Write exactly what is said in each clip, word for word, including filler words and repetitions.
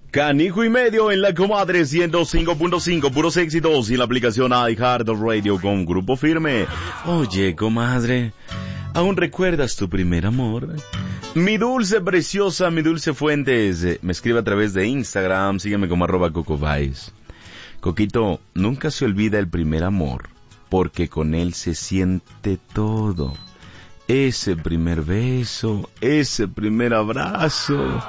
Canijo y medio en la comadre ciento cinco punto cinco, puros éxitos, y la aplicación iHeartRadio con Grupo Firme. Oye, comadre, ¿aún recuerdas tu primer amor? Mi dulce preciosa, mi dulce Fuentes, me escribe a través de Instagram, sígueme como arroba cocobais. Coquito, nunca se olvida el primer amor, porque con él se siente todo. Ese primer beso, ese primer abrazo,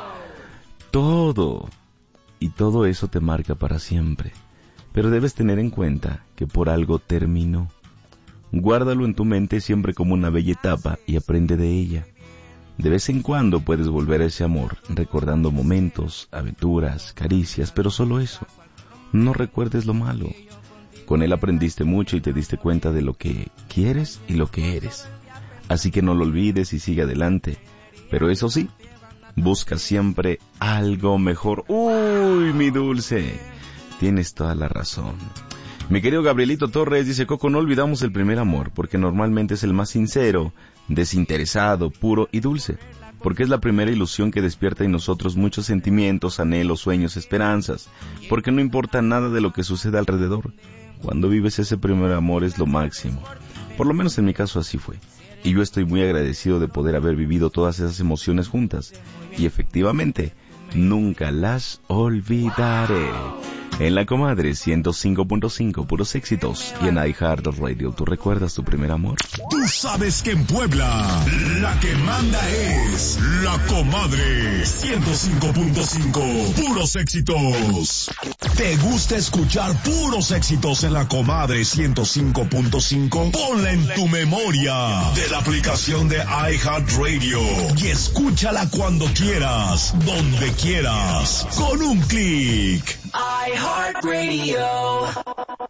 todo. Y todo eso te marca para siempre. Pero debes tener en cuenta que por algo terminó. Guárdalo en tu mente siempre como una bella etapa y aprende de ella. De vez en cuando puedes volver a ese amor, recordando momentos, aventuras, caricias, pero solo eso. No recuerdes lo malo. Con él aprendiste mucho y te diste cuenta de lo que quieres y lo que eres. Así que no lo olvides y sigue adelante. Pero eso sí, busca siempre algo mejor. Uy, mi dulce, tienes toda la razón. Mi querido Gabrielito Torres dice: Coco, no olvidamos el primer amor, porque normalmente es el más sincero, desinteresado, puro y dulce, porque es la primera ilusión que despierta en nosotros muchos sentimientos, anhelos, sueños, esperanzas, porque no importa nada de lo que suceda alrededor. Cuando vives ese primer amor es lo máximo. Por lo menos en mi caso así fue. Y yo estoy muy agradecido de poder haber vivido todas esas emociones juntas. Y efectivamente, nunca las olvidaré. En la comadre ciento cinco punto cinco, puros éxitos. Y en iHeartRadio, ¿tú recuerdas tu primer amor? Tú sabes que en Puebla, la que manda es la comadre ciento cinco punto cinco, puros éxitos. ¿Te gusta escuchar puros éxitos en la comadre ciento cinco punto cinco? Ponla en tu memoria de la aplicación de iHeartRadio y escúchala cuando quieras, donde quieras, con un clic. iHeartRadio.